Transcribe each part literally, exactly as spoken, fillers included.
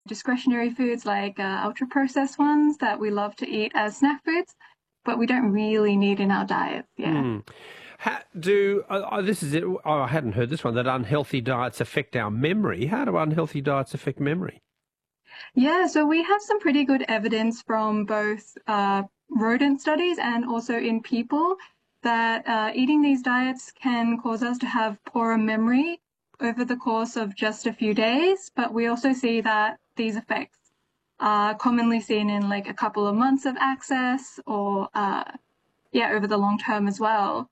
discretionary foods like uh, ultra-processed ones that we love to eat as snack foods, but we don't really need in our diets. Yeah. Hmm. How do uh, uh, this is it? Oh, I hadn't heard this one. That unhealthy diets affect our memory. How do unhealthy diets affect memory? Yeah, so we have some pretty good evidence from both uh, rodent studies and also in people that uh, eating these diets can cause us to have poorer memory over the course of just a few days. But we also see that these effects are commonly seen in like a couple of months of access or, uh, yeah, over the long term as well.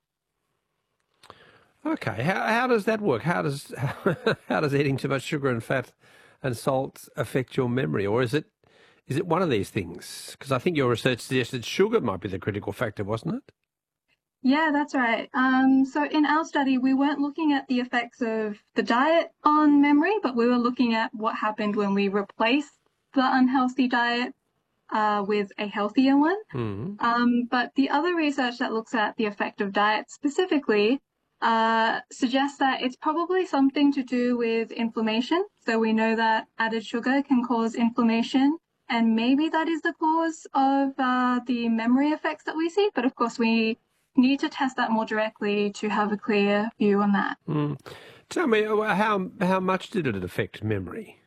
Okay, how how does that work? How does how does eating too much sugar and fat and salt affect your memory, or is it is it one of these things? Because I think your research suggested sugar might be the critical factor, wasn't it? Yeah, that's right. Um, so in our study, we weren't looking at the effects of the diet on memory, but we were looking at what happened when we replaced the unhealthy diet uh, with a healthier one. Mm. Um, but the other research that looks at the effect of diet specifically uh, suggests that it's probably something to do with inflammation. So we know that added sugar can cause inflammation, and maybe that is the cause of uh, the memory effects that we see. But of course, we need to test that more directly to have a clear view on that. Mm. Tell me, uh, how how much did it affect memory?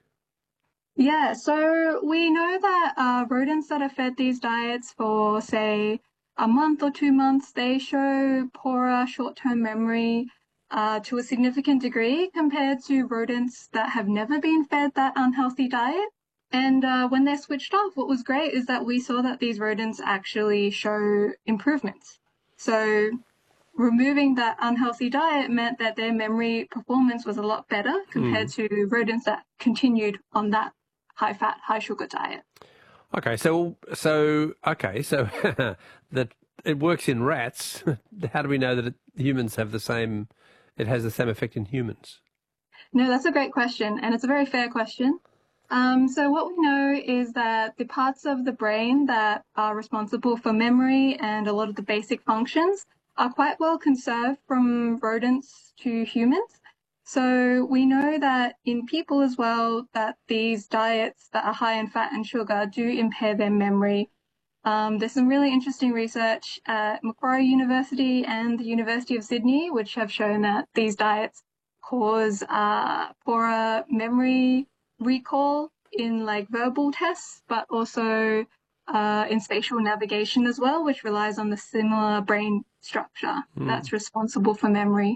Yeah, so we know that uh, rodents that are fed these diets for, say, a month or two months, they show poorer short-term memory uh, to a significant degree compared to rodents that have never been fed that unhealthy diet. And uh, when they're switched off, what was great is that we saw that these rodents actually show improvements. So removing that unhealthy diet meant that their memory performance was a lot better compared Mm. to rodents that continued on that high fat, high sugar diet. Okay, so so okay, so that it works in rats. How do we know that it, humans have the same? It has the same effect in humans. No, that's a great question, and it's a very fair question. Um, so what we know is that the parts of the brain that are responsible for memory and a lot of the basic functions are quite well conserved from rodents to humans. So we know that in people as well, that these diets that are high in fat and sugar do impair their memory. Um, there's some really interesting research at Macquarie University and the University of Sydney, which have shown that these diets cause uh, poorer memory recall in like verbal tests, but also uh, in spatial navigation as well, which relies on the similar brain structure Mm. that's responsible for memory.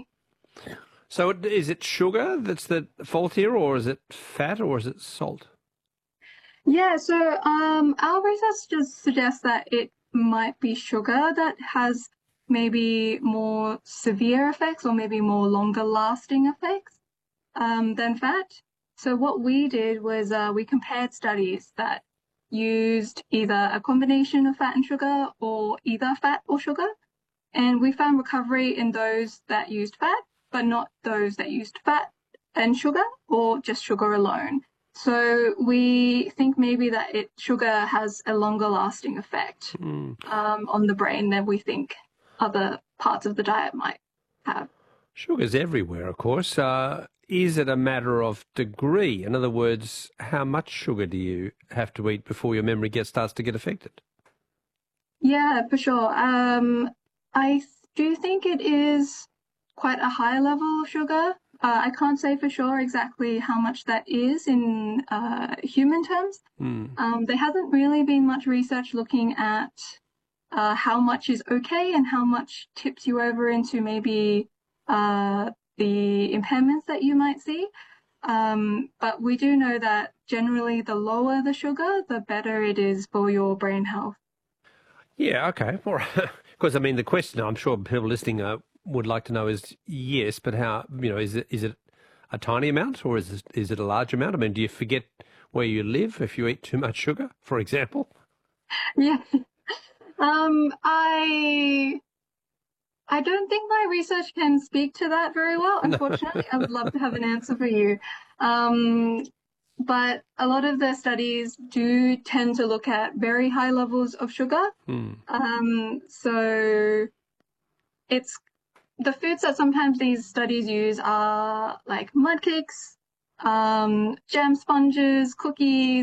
So it- is it sugar that's the fault here, or is it fat, or is it salt? Yeah, so um, our research just suggests that it might be sugar that has maybe more severe effects or maybe more longer lasting effects um, than fat. So what we did was uh, we compared studies that used either a combination of fat and sugar or either fat or sugar, and we found recovery in those that used fat, but not those that used fat and sugar or just sugar alone. So we think maybe that it sugar has a longer lasting effect Mm. um, on the brain than we think other parts of the diet might have. Sugar's everywhere, of course. Uh, is it a matter of degree? In other words, how much sugar do you have to eat before your memory gets starts to get affected? Yeah, for sure. Um, I do think it is quite a high level of sugar. Uh, I can't say for sure exactly how much that is in uh, human terms. Mm. Um, there hasn't really been much research looking at uh, how much is okay and how much tips you over into maybe uh, the impairments that you might see. Um, but we do know that generally the lower the sugar, the better it is for your brain health. Yeah, okay. All right. Because, I mean, the question I'm sure people listening uh, would like to know is yes, but how, you know, is it is it a tiny amount or is it, is it a large amount? I mean, do you forget where you live if you eat too much sugar, for example? Yeah. Um, I I don't think my research can speak to that very well, No. unfortunately. I would love to have an answer for you. Um, but a lot of the studies do tend to look at very high levels of sugar. Hmm. Um, so it's the foods that sometimes these studies use are like mud cakes, um, jam sponges, cookies,